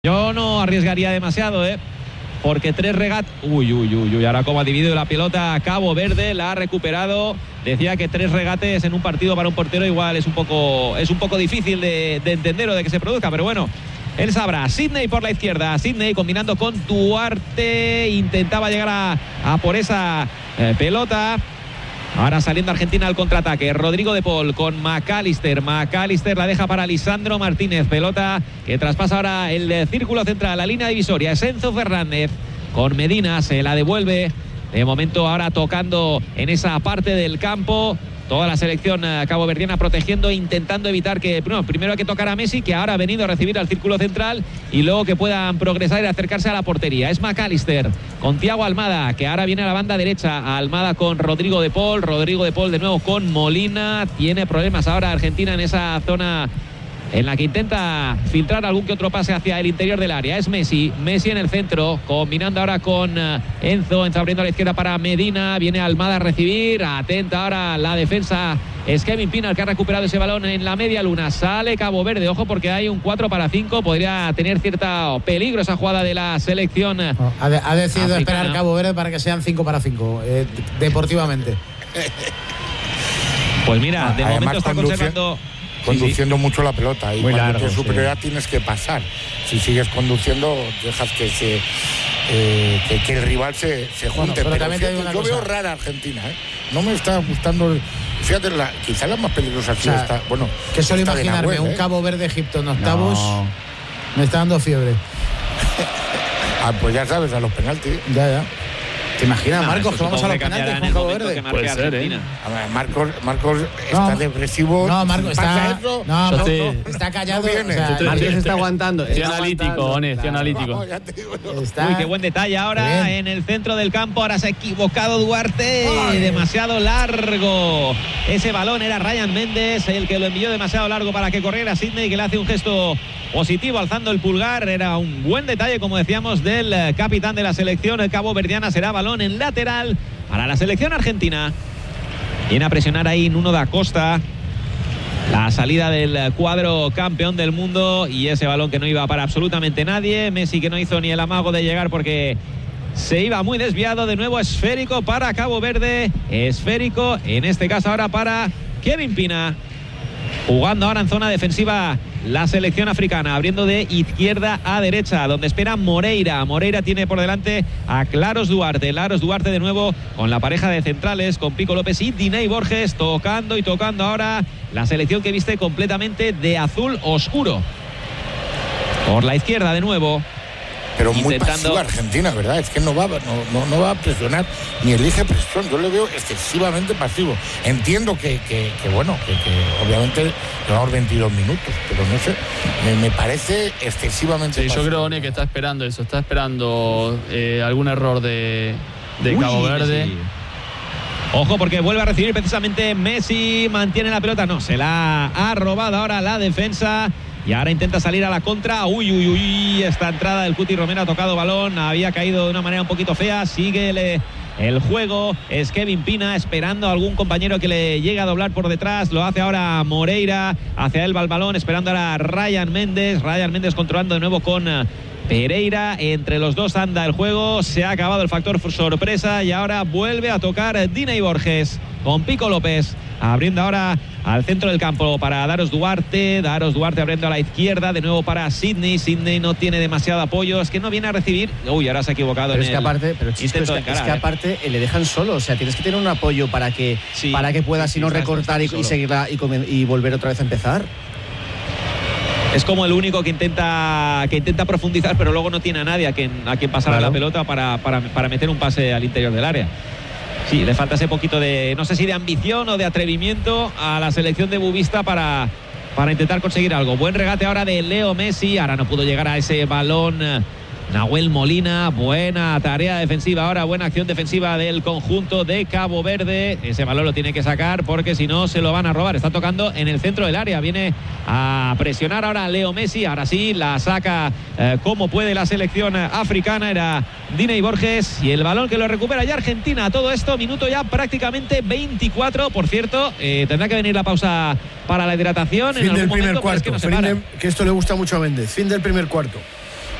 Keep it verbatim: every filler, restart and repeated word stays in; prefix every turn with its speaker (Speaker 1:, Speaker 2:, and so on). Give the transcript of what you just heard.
Speaker 1: Yo no arriesgaría demasiado, ¿eh? Porque tres regates... Uy, uy, uy, uy, ahora como ha dividido la pelota Cabo Verde, la ha recuperado. Decía que tres regates en un partido para un portero igual es un poco, es un poco difícil de, de entender o de que se produzca, pero bueno, él sabrá. Sidney por la izquierda, Sidney combinando con Duarte, intentaba llegar a, a por esa eh, pelota. Ahora saliendo Argentina al contraataque. Rodrigo de Paul con McAllister. McAllister la deja para Lisandro Martínez. Pelota que traspasa ahora el círculo central, la línea divisoria. Es Enzo Fernández con Medina. Se la devuelve. De momento ahora tocando en esa parte del campo. Toda la selección caboverdiana protegiendo, intentando evitar que... Bueno, primero hay que tocar a Messi, que ahora ha venido a recibir al círculo central, y luego que puedan progresar y acercarse a la portería. Es McAllister con Thiago Almada, que ahora viene a la banda derecha. Almada con Rodrigo de Paul. Rodrigo de Paul de nuevo con Molina. Tiene problemas ahora Argentina en esa zona en la que intenta filtrar algún que otro pase hacia el interior del área. Es Messi, Messi en el centro, combinando ahora con Enzo, Enzo abriendo a la izquierda para Medina, viene Almada a recibir, atenta ahora la defensa, es Kevin Pina el que ha recuperado ese balón en la media luna. Sale Cabo Verde, ojo porque hay un cuatro para cinco, podría tener cierto peligro esa jugada de la selección. No,
Speaker 2: ha, de, ha decidido
Speaker 1: africana.
Speaker 2: Esperar Cabo Verde para que sean cinco para cinco, eh, deportivamente.
Speaker 1: Pues mira, de
Speaker 3: Además,
Speaker 1: momento está conservando...
Speaker 3: conduciendo
Speaker 1: sí, sí.
Speaker 3: mucho la pelota y
Speaker 2: Muy
Speaker 3: cuando
Speaker 2: largo,
Speaker 3: tienes superioridad
Speaker 2: sí.
Speaker 3: tienes que pasar. Si sigues conduciendo dejas que se eh, que, que el rival se, se junte.
Speaker 2: Bueno, pero
Speaker 3: pero
Speaker 2: también
Speaker 3: fíjate,
Speaker 2: te digo una
Speaker 3: yo
Speaker 2: cosa.
Speaker 3: veo rara Argentina, ¿eh? No me está gustando. Fíjate, la, quizá la más peligrosa aquí, o sea, está. Bueno,
Speaker 2: que solo
Speaker 3: está
Speaker 2: imaginarme
Speaker 3: Nahuel,
Speaker 2: un
Speaker 3: ¿eh?
Speaker 2: Cabo Verde Egipto en octavos
Speaker 3: No.
Speaker 2: me está dando fiebre.
Speaker 3: Ah, pues ya sabes, a los penaltis.
Speaker 2: Ya, ya. ¿Te imaginas,
Speaker 1: No,
Speaker 2: Marcos,
Speaker 1: eso
Speaker 2: que vamos a
Speaker 1: supongo
Speaker 2: los
Speaker 1: que cambiará
Speaker 2: penaltis
Speaker 1: en
Speaker 2: con
Speaker 1: el
Speaker 2: Cabo
Speaker 1: momento
Speaker 2: Verde?
Speaker 1: que marque
Speaker 4: Puede ser,
Speaker 1: Argentina.
Speaker 4: ¿eh?
Speaker 3: A ver, Marcos, Marcos está
Speaker 2: No.
Speaker 3: depresivo.
Speaker 2: No, Marcos
Speaker 3: ¿Pasa
Speaker 2: está,
Speaker 3: eso?
Speaker 2: no,
Speaker 4: Yo
Speaker 2: no,
Speaker 4: te-
Speaker 2: está callado.
Speaker 3: No viene.
Speaker 2: O sea,
Speaker 3: Yo te-
Speaker 2: Marcos
Speaker 4: Estoy-
Speaker 2: está aguantando.
Speaker 4: Estoy
Speaker 2: está
Speaker 4: analítico,
Speaker 2: aguantando.
Speaker 4: One, estoy
Speaker 2: Claro.
Speaker 4: analítico.
Speaker 3: No, ya te digo, no.
Speaker 2: Está-
Speaker 1: Uy, qué buen detalle ahora
Speaker 2: Bien.
Speaker 1: en el centro del campo. Ahora se ha equivocado Duarte. Ay. Demasiado largo. Ese balón era Ryan Méndez el que lo envió demasiado largo para que corriera Sidney, que le hace un gesto positivo alzando el pulgar. Era un buen detalle, como decíamos, del capitán de la selección caboverdiana. Será balón en lateral para la selección argentina. Viene a presionar ahí Nuno da Costa. La salida del cuadro campeón del mundo, y ese balón que no iba para absolutamente nadie. Messi que no hizo ni el amago de llegar porque se iba muy desviado. De nuevo esférico para Cabo Verde. Esférico, en este caso ahora para Kevin Pina. Jugando ahora en zona defensiva la selección africana, abriendo de izquierda a derecha, donde espera Moreira. Moreira tiene por delante a Claros Duarte. Claros Duarte de nuevo con la pareja de centrales, con Pico López y Diney Borges, tocando y tocando ahora la selección que viste completamente de azul oscuro. Por la izquierda de nuevo.
Speaker 3: Pero muy
Speaker 1: intentando...
Speaker 3: pasiva Argentina, ¿verdad? Es que no va, no, no, no va a presionar, ni elige presión. Yo le veo excesivamente pasivo. Entiendo que, que, que bueno, que, que obviamente llevamos veintidós minutos, pero no sé, me, me parece excesivamente
Speaker 4: Sí,
Speaker 3: pasivo.
Speaker 4: yo creo, One, que está esperando eso, está esperando eh, algún error de, de
Speaker 1: Uy,
Speaker 4: Cabo Verde.
Speaker 1: Messi. Ojo porque vuelve a recibir precisamente Messi, mantiene la pelota, no, se la ha robado ahora la defensa. Y ahora intenta salir a la contra. Uy, uy, uy. Esta entrada del Cuti Romero ha tocado balón. Había caído de una manera un poquito fea. Sigue el, el juego. Es Kevin Pina esperando a algún compañero que le llegue a doblar por detrás. Lo hace ahora Moreira. Hacia él va el balón. Esperando ahora a Ryan Méndez. Ryan Méndez controlando de nuevo con Pereira. Entre los dos anda el juego. Se ha acabado el factor sorpresa. Y ahora vuelve a tocar Diney Borges con Pico López. Abriendo ahora al centro del campo para Daros Duarte. Daros Duarte abriendo a la izquierda. De nuevo para Sidney. Sidney no tiene demasiado apoyo. Es que no viene a recibir. Uy, ahora se ha equivocado.
Speaker 5: Pero
Speaker 1: en
Speaker 5: es que
Speaker 1: el
Speaker 5: aparte, pero Chisco, es,
Speaker 1: intento
Speaker 5: que,
Speaker 1: de
Speaker 5: es
Speaker 1: encarar,
Speaker 5: que aparte eh, le dejan solo. O sea, tienes que tener un apoyo para que,
Speaker 1: Sí,
Speaker 5: para que puedas,
Speaker 1: sí,
Speaker 5: si no,
Speaker 1: sí,
Speaker 5: recortar y,
Speaker 1: está
Speaker 5: y
Speaker 1: solo.
Speaker 5: seguirla y, comen- y volver otra vez a empezar.
Speaker 1: Es como el único que intenta que intenta profundizar, pero luego no tiene a nadie a quien, a quien pasar
Speaker 5: Claro.
Speaker 1: la pelota para, para, para meter un pase al interior del área. Sí, le falta ese poquito de, no sé si de ambición o de atrevimiento a la selección de Bubista para, para intentar conseguir algo. Buen regate ahora de Leo Messi. Ahora no pudo llegar a ese balón Nahuel Molina. Buena tarea defensiva ahora, buena acción defensiva del conjunto de Cabo Verde. Ese balón lo tiene que sacar porque si no se lo van a robar. Está tocando en el centro del área. Viene a presionar ahora Leo Messi. Ahora sí, la saca eh, como puede la selección africana. Era Diney Borges y el balón que lo recupera ya Argentina. Todo esto, minuto ya prácticamente veinticuatro. Por cierto, eh, tendrá que venir la pausa para la hidratación.
Speaker 6: Fin
Speaker 1: en
Speaker 6: del
Speaker 1: algún
Speaker 6: primer
Speaker 1: momento, pero es
Speaker 6: cuarto.
Speaker 1: que no se
Speaker 6: Fin
Speaker 1: para.
Speaker 6: de- que esto le gusta mucho a Méndez. Fin del primer cuarto.